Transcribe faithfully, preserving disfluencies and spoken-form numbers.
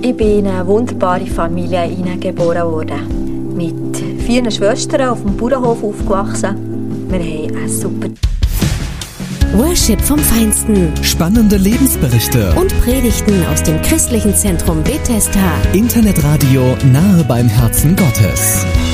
Ich bin in eine wunderbare Familie hineingeboren worden. Mit vier Schwestern auf dem Bauernhof aufgewachsen. Wir haben eine super Worship vom Feinsten. Spannende Lebensberichte. Und Predigten aus dem christlichen Zentrum Bethesda. Internetradio nahe beim Herzen Gottes.